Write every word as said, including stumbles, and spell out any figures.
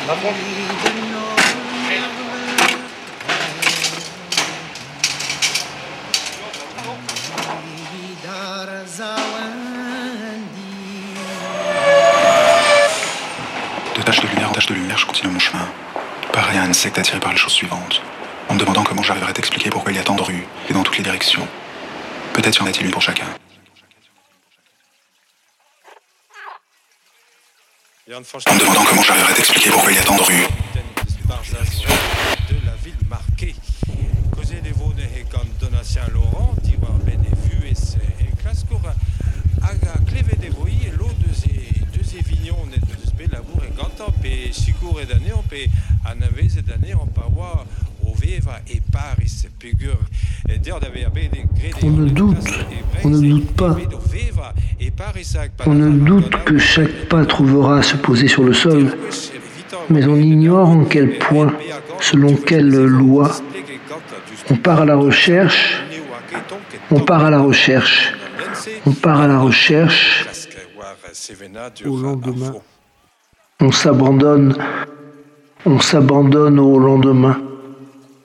De tache de lumière en tache de lumière, je continue mon chemin. Pareil à un insecte attiré par les choses suivantes, en me demandant comment j'arriverai à t'expliquer pourquoi il y a tant de rues et dans toutes les directions. Peut-être y en a-t-il une pour chacun. En me demandant comment j'arriverai à t'expliquer pourquoi il y a tant de rues. De la ville marquée. Cos'è le vone e cantona Saint-Laurent, tiroir benevu et c'est un classe cora. Aga cleve de voi et l'eau de ces deux évignons net de ce labour et cantant pe sicour et d'année on peut anavez et d'année on peut voir au veva et Paris se figure et dire d'avoir des grés. On ne doute, on ne doute pas. On ne doute que chaque pas trouvera à se poser sur le sol, mais on ignore en quel point, selon quelle loi, on part à la recherche, on part à la recherche, on part à la recherche, au lendemain, on s'abandonne, on s'abandonne au lendemain.